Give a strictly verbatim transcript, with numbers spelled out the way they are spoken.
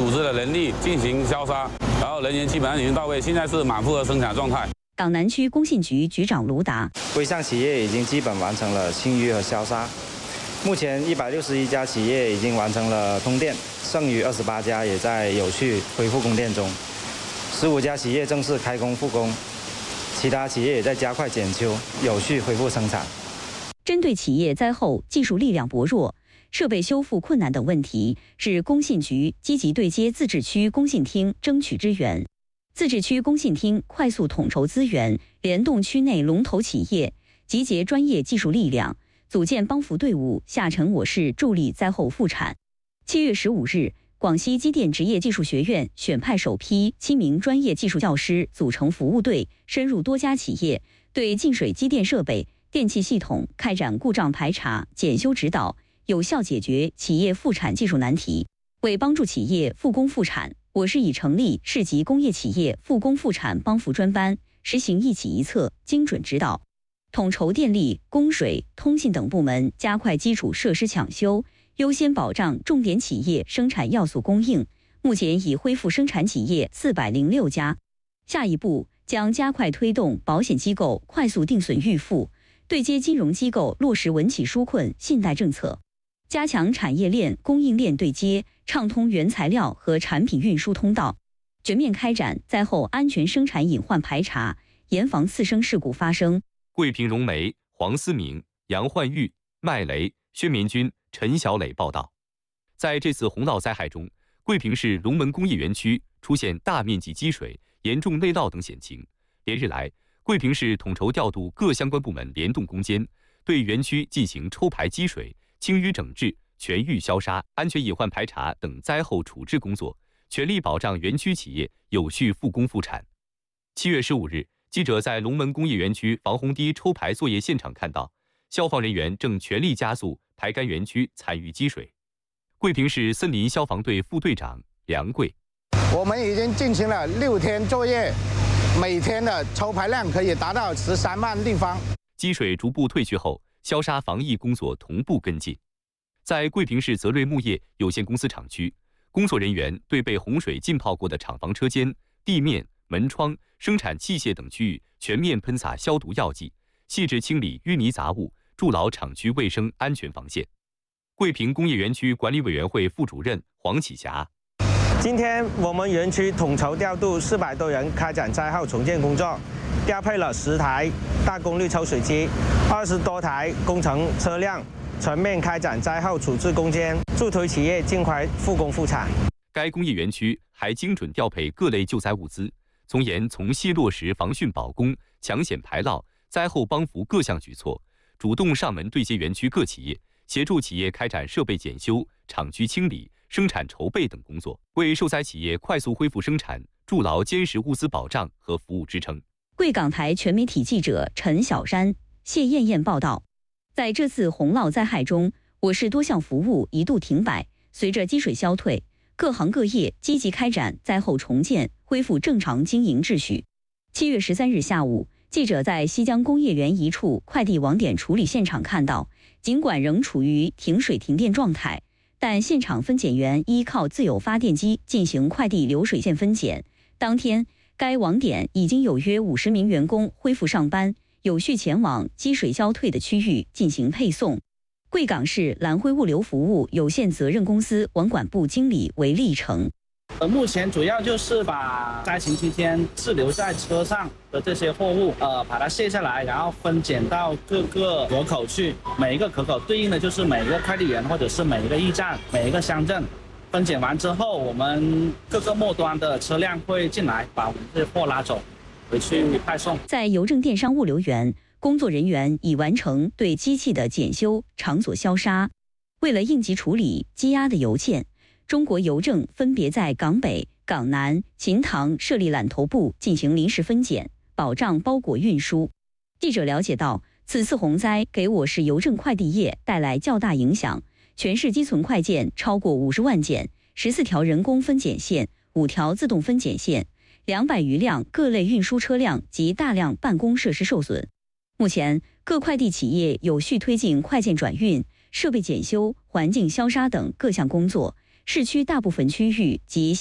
组织了人力进行消杀，然后人员基本上已经到位，现在是满负荷生产状态。 港南区工信局局长卢达， 规项企业已经基本完成了清淤和消杀，目前一百六十一家企业已经完成了通电，剩余二十八家也在有序恢复供电中，十五家企业正式开工复工，其他企业也在加快检修，有序恢复生产。 针对企业灾后技术力量薄弱、设备修复困难等问题，市工信局积极对接自治区工信厅争取支援。自治区工信厅快速统筹资源，联动区内龙头企业，集结专业技术力量，组建帮扶队伍，下沉我市，助力灾后复产。七月十五日，广西机电职业技术学院选派首批七名专业技术教师组成服务队，深入多家企业，对进水机电设备、电气系统开展故障排查、检修指导，有效解决企业复产技术难题。为帮助企业复工复产，我市已成立市级工业企业复工复产帮扶专班，实行一企一策，精准指导，统筹电力、供水、通信等部门，加快基础设施抢修，优先保障重点企业生产要素供应。目前已恢复生产企业四百零六家。下一步将加快推动保险机构快速定损预付，对接金融机构落实稳企纾困信贷政策，加强产业链、供应链对接，畅通原材料和产品运输通道，全面开展灾后安全生产隐患排查，严防次生事故发生。 桂平荣梅、黄思明、杨焕玉、麦雷、薛明军、陈小磊报道。在这次洪涝灾害中，桂平市龙门工业园区出现大面积积水、严重内涝等险情。连日来，桂平市统筹调度各相关部门联动攻坚，对园区进行抽排积水、清淤整治、全域消杀、安全隐患排查等灾后处置工作，全力保障园区企业有序复工复产。七月十五日，记者在龙门工业园区防洪堤抽排作业现场看到，消防人员正全力加速排干园区残余积水。桂平市森林消防队副队长梁贵， 我们已经进行了六天作业，每天的抽排量可以达到十三万立方。 积水逐步退去后，消杀防疫工作同步跟进。在桂平市泽瑞木业有限公司厂区，工作人员对被洪水浸泡过的厂房车间、地面、门窗、生产器械等区域全面喷洒消毒药剂，细致清理淤泥杂物，筑牢厂区卫生安全防线。桂平工业园区管理委员会副主任黄启霞， 今天我们园区统筹调度四百多人开展灾后重建工作，调配了十台大功率抽水机、二十多台工程车辆，全面开展灾后处置攻坚，助推企业尽快复工复产。 该工业园区还精准调配各类救灾物资，从严从细落实防汛保工、抢险排涝、灾后帮扶各项举措，主动上门对接园区各企业，协助企业开展设备检修、厂区清理、生产筹备等工作，为受灾企业快速恢复生产筑牢坚实物资保障和服务支撑。 贵港台全媒体记者陈小山、谢艳艳报道。在这次洪涝灾害中，我市多项服务一度停摆，随着积水消退，各行各业积极开展灾后重建，恢复正常经营秩序。七月十三日下午，记者在西江工业园一处快递网点处理现场看到，尽管仍处于停水停电状态，但现场分拣员依靠自有发电机进行快递流水线分拣。当天，该网点已经有约五十名员工恢复上班，有序前往积水消退的区域进行配送。贵港市蓝辉物流服务有限责任公司网管部经理韦立成。 呃，目前主要就是把灾情期间滞留在车上的这些货物，呃，把它卸下来，然后分拣到各个口口去。每一个口口对应的就是每一个快递员或者是每一个驿站、每一个乡镇。分拣完之后，我们各个末端的车辆会进来，把我们这些货拉走，回去派送。 在邮政电商物流园，工作人员已完成对机器的检修、场所消杀。为了应急处理积压的邮件，中国邮政分别在港北、港南、秦塘设立揽头部进行临时分拣，保障包裹运输。记者了解到，此次洪灾给我市邮政快递业带来较大影响，全市积存快件超过五十万件，十四条人工分拣线，五条自动分拣线，两百余辆各类运输车辆及大量办公设施受损。目前，各快递企业有序推进快件转运、设备检修、环境消杀等各项工作，市区大部分区域及